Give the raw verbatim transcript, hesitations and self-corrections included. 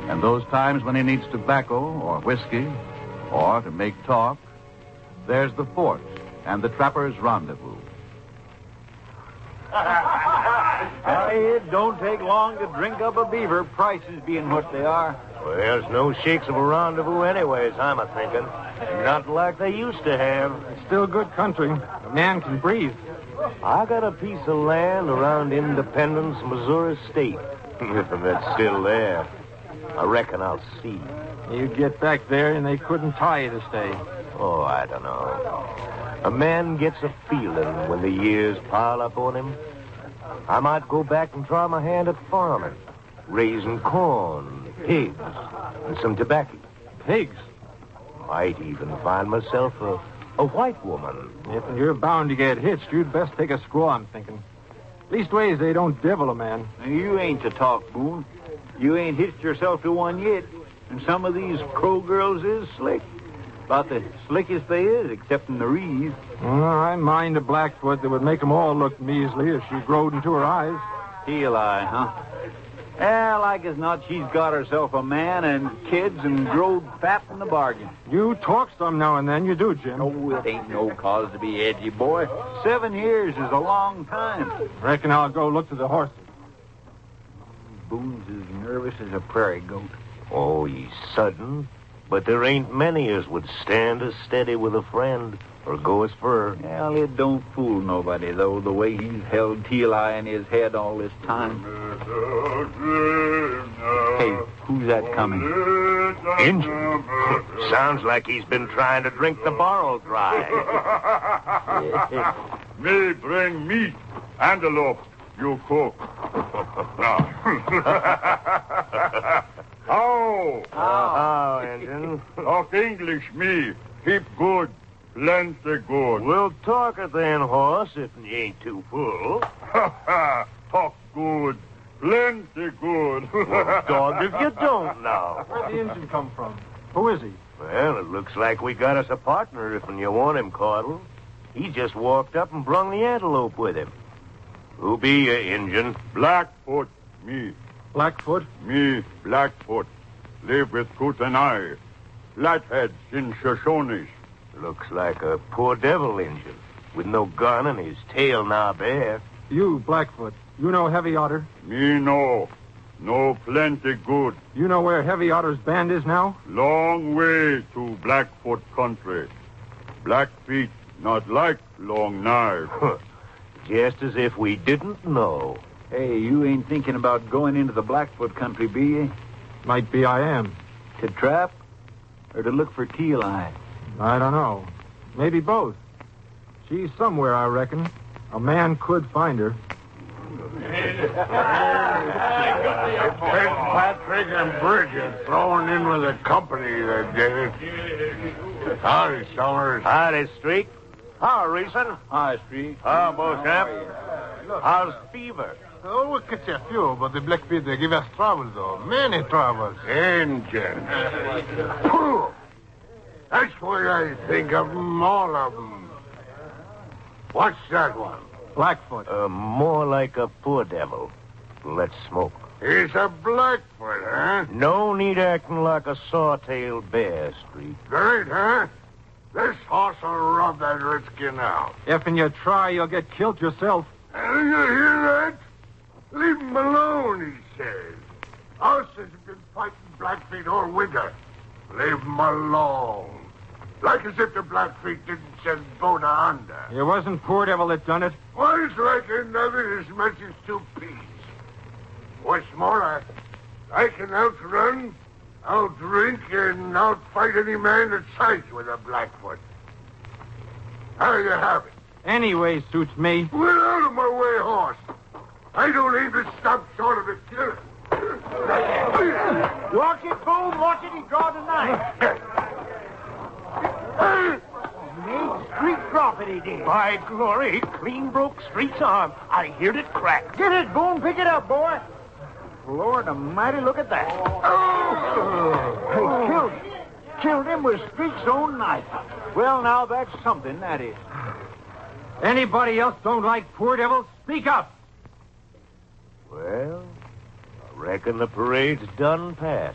And those times when he needs tobacco or whiskey or to make talk, there's the fort and the trapper's rendezvous. Uh, it don't take long to drink up a beaver, prices being what they are. Well, there's no shakes of a rendezvous anyways, I'm a-thinking. Not like they used to have. It's still good country. A man can breathe. I got a piece of land around Independence, Missouri State. If it's still there, I reckon I'll see. You get back there and they couldn't tie you to stay. Oh, I don't know. A man gets a feeling when the years pile up on him. I might go back and try my hand at farming, raising corn, pigs, and some tobacco. Pigs? Might even find myself a, a white woman. If you're bound to get hitched, you'd best take a squaw, I'm thinking. Leastways, they don't devil a man. You ain't to talk, Boone. You ain't hitched yourself to one yet. And some of these crow girls is slick. About the slickest they is, excepting the Reeves. Well, I mind a Blackfoot that would make 'em all look measly if she growed into her eyes. Eli, huh? Well, like as not, she's got herself a man and kids and growed fat in the bargain. You talk some now and then, you do, Jim. Oh, it ain't no cause to be edgy, boy. Seven years is a long time. Reckon I'll go look to the horses. Boone's as nervous as a prairie goat. Oh, he's sudden. But there ain't many as would stand as steady with a friend or go as fur. Well, it don't fool nobody, though, the way he's held T-Eli in his head all this time. Hey, who's that coming? Injun. Sounds like he's been trying to drink the barrel dry. Me bring meat, antelope, you cook. How? Oh, Injun. Talk English, me. Keep good. Plenty good. We'll talk it then, horse, if you ain't too full. Talk good. Plenty good. Well, dogged if you don't now. Where'd the Injun come from? Who is he? Well, it looks like we got us a partner if you want him, Caudle. He just walked up and brung the antelope with him. Who be you, Injun? Blackfoot, me. Blackfoot? Me, Blackfoot. Live with Kootenai. Flatheads in Shoshones. Looks like a poor devil Injun, with no gun and his tail now bare. You, Blackfoot. You know Heavy Otter? Me no. No plenty good. You know where Heavy Otter's band is now? Long way to Blackfoot country. Blackfeet not like long knife. Just as if we didn't know. Hey, you ain't thinking about going into the Blackfoot country, be you? Might be I am. To trap or to look for T-Eli? I don't know. Maybe both. She's somewhere, I reckon. A man could find her. Patrick and Bridget thrown in with the company that did it. Howdy, Summers. Howdy, Streak. How, Reason? Hi, Street. How, Beauchamp? How's fever? Oh, we catch a few, but the Blackfeet, they give us trouble, though. Many troubles. Engine. That's what I think of them, all of them. What's that one? Blackfoot. Uh, more like a poor devil. Let's smoke. He's a Blackfoot, huh? No need acting like a saw-tailed bear, Streak. Great, huh? This horse will rub that redskin out. If you try, you'll get killed yourself. And you hear that? Leave him alone, he says. Horses have been fighting Blackfeet all winter. Leave him alone. Like as if the Blackfeet didn't send Boda under. It wasn't Poor Devil that done it. One's like another as much as two peas. What's more, I, I can outrun, outdrink, and outfight any man that sides with a Blackfoot. How you have it? Anyway, suits me. Get out of my way, horse. I don't aim to stop short of a killer. Watch it, Boone. Watch it. He draws a knife. Made Street drop it, he did. By glory, he clean broke Street's arm. I heard it crack. Get it, Boone. Pick it up, boy. Lord almighty, look at that. Hey, killed him. Killed him with Street's own knife. Well, now, that's something, that is. Anybody else don't like Poor Devil? Speak up. Well, I reckon the parade's done past.